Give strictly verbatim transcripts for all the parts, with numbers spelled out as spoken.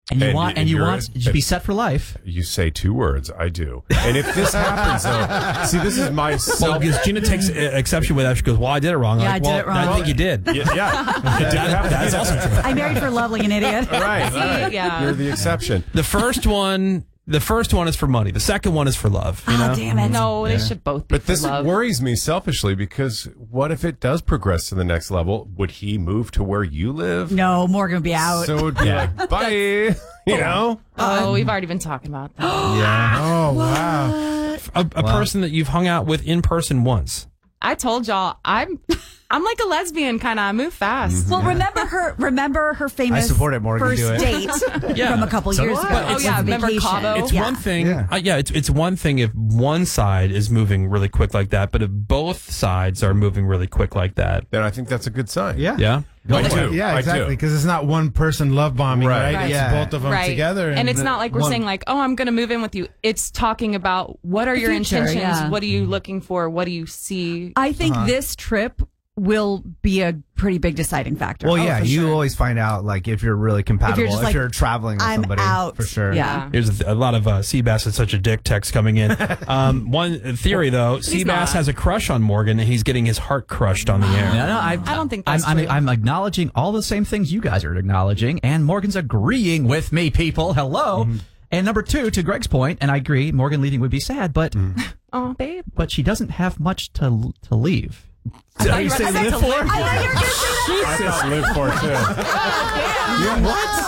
And you And want, y- and you you're- want to be set for life. You say two words. I do. And if this happens, though, see, this is my Well, self. because Gina takes uh, exception with that. She goes, well, I did it wrong. Yeah, like, I did well, it wrong. I think you did. Yeah, yeah. It didn't have to be That's that also way. true. I married for love like an idiot. Right, right. Yeah. You're the exception. The first one, the first one is for money. The second one is for love. You Oh, know? damn it. No, they should both be But for this love. worries me selfishly because what if it does progress to the next level? Would he move to where you live? No, Morgan would be out. So it would be like, bye. You know? Oh, we've already been talking about that. Yeah. Oh, wow. A, a person that you've hung out with in person once. I told y'all, I'm I'm like a lesbian kind of. I move fast. Well, remember her. Remember her famous I support it, Morgan. first Do it. date Yeah. from a couple So years do I. ago. But It oh, was yeah, a remember vacation. Cabo? It's Yeah. one thing. Yeah. Uh, yeah, it's it's one thing if one side is moving really quick like that, but if both sides are moving really quick like that, Then I think that's a good sign. Yeah. yeah. I do. Yeah, I exactly. do. Because it's not one person love bombing, Right. right? Right. It's Yeah. both of them right. together. And it's the- not like we're one- saying like, oh, I'm going to move in with you. It's talking about what are The your future, intentions? yeah. What are you looking for? What do you see? I think Uh-huh. this trip will be a pretty big deciding factor. Well, Oh, yeah, for you sure. always find out like if you're really compatible, if just you're, like, traveling with I'm somebody out. for sure. Yeah. There's a, th- a lot of uh, Seabass is such a dick text coming in. Um, one theory though, Seabass not. has a crush on Morgan, and he's getting his heart crushed on the air. No, no, I, I don't think I'm, that's I'm, true. I'm acknowledging all the same things you guys are acknowledging, and Morgan's agreeing with me, people. Hello. Mm-hmm. And number two, to Greg's point, and I agree, Morgan leaving would be sad, but Oh, babe. but she doesn't have much to to leave. I thought you were I saying thought to to live live- for. I thought you were gonna say that. I just live for it, too.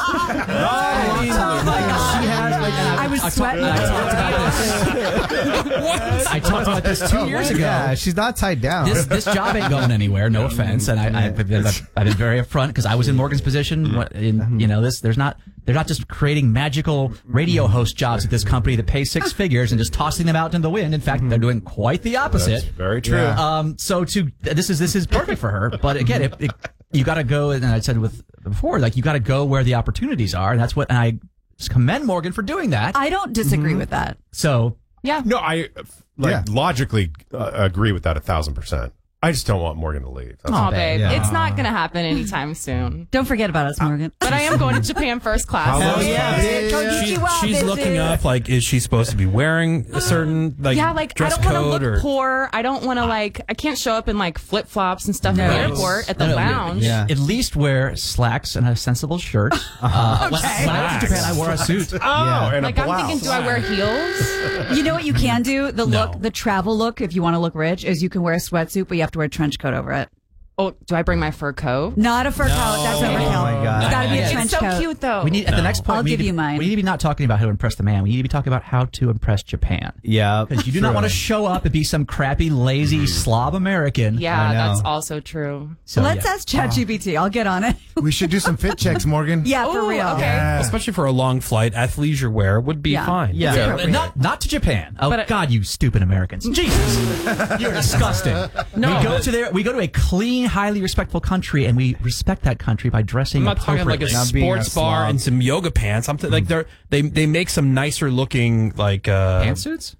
She has, like, I was I talked- sweating. I talked about this. I talked about this two years ago. Yeah, she's not tied down. This this job ain't going anywhere. No offense, and I, I've, been, I've, I've been very upfront because I was in Morgan's position. What- In you know this, there's not they're not just creating magical radio host jobs at this company that pay six figures and just tossing them out in the wind. In fact, they're doing quite the That's opposite. very true. Yeah. Um, so to this is this is perfect for her. But again, if, if you got to go, and I said with before, like you got to go where the opportunities are, and that's what and I commend Morgan for doing that. I don't disagree with that. So Yeah. No, I like Yeah. logically uh, agree with that a thousand percent. I just don't want Morgan to leave. That's Oh, babe, babe. yeah. It's not going to happen anytime soon. Don't forget about us, Morgan. But I am going to Japan first class. Hell so- yeah. She, she's looking up like, is she supposed to be wearing a certain like, yeah, like I dress don't want to code look or? poor. I don't want to like. I can't show up in like flip flops and stuff No. at the airport at the No, no, lounge. yeah. At least wear slacks and a sensible shirt. Uh, when, when I was in Japan, I wore a suit. Oh, Yeah. and Like a I'm blouse. thinking, do I wear heels? You know what you can do? The No. look, the travel look, if you want to look rich, is you can wear a sweatsuit, but you have to wear a trench coat over it. Oh, do I bring my fur coat? Not a fur coat. That's overkill. Oh my God. It's got to be a It's trench It's so coat. cute though. We need at the next point. I'll we need give to, you mine. We need to be not talking about how to impress the man. We need to be talking about how to impress Japan. Yeah. Because you do not want to show up and be some crappy, lazy Slob American. yeah, I know. that's also true. So, Let's yeah. ask ChatGPT. I'll get on it. We should do some fit checks, Morgan. Yeah, for Ooh, real. okay. Yeah. Especially for a long flight, athleisure wear would be Yeah. fine. Yeah, Yeah. Uh, not not to Japan. Oh But, uh, God, you stupid Americans! Jesus, you're disgusting. No. we go to there. We go to a clean, highly respectful country, and we respect that country by dressing I'm not talking like a appropriately. Not being sports a bar slob. and some yoga pants. I'm t- like they're they they make some nicer looking like uh Pantsuits?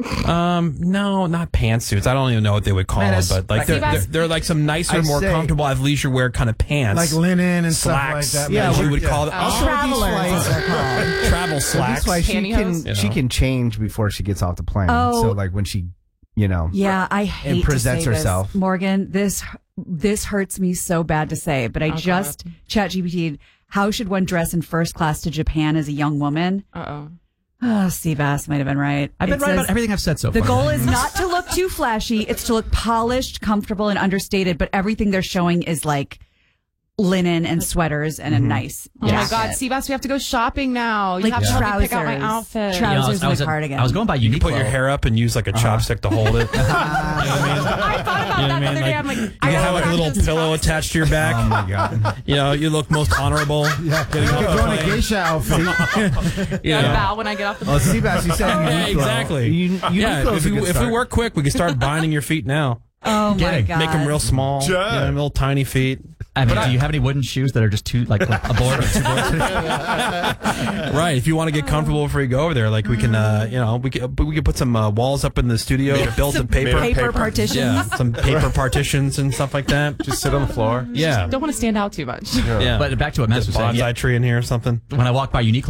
um no not pantsuits. I don't even know what they would call Man, them, it's- but like they're, Seabass- they're, they're like some nicer, I more say- comfortable athleisure wear kind of pants, Like linen and slacks. stuff like that. Yeah, man. as you We're- would yeah. call it. Oh. Travelers, they're called. Travel slacks. That's why she Pantyhose? can You she know. can change before she gets off the plane. Oh. So like when she, you know, Yeah, I hate And presents to say herself. this, Morgan. This this hurts me so bad to say, but I Oh, just ChatGPT. How should one dress in first class to Japan as a young woman? Uh oh. Oh, Seabass might have been right. I've been It right says, about everything I've said so The far. goal is not to look too flashy. It's to look polished, comfortable, and understated. But everything they're showing is like linen and sweaters and a nice. Oh my jacket. God, Seabass, we have to go shopping now. You Like have to help me pick out my trousers. outfit. Trousers. You know, I was, I and was a at- cardigan. I was going by You Uniqlo. can put your hair up and use like a chopstick to hold it. I thought about You know what I that the mean? other day. Like, I'm like, you I can have like a little practice pillow chopsticks. attached to your back. oh my god, You know, you look most honorable. Yeah. Getting You off could the go in a plane. geisha outfit. You I know. bow when I get off the well, plane. Seabass, you said Yeah, Uniqlo. exactly. You, yeah, Uniqlo's if a we, good if we start. work quick, we can start binding your feet now. Oh my God. Make them real small. Sure. You know, little tiny feet. I mean, do you have any wooden shoes that are just too like, like a board or two boards? Right. If you want to get comfortable before you go over there, like we can, uh, you know, we could we could put some uh, walls up in the studio, build some paper, paper partitions. yeah, some paper partitions and stuff like that. Just sit on the floor. Yeah. Don't want to stand out too much. Yeah. But back to what Matt was saying. bonsai Yeah, tree in here or something. when I walk by Uniqlo.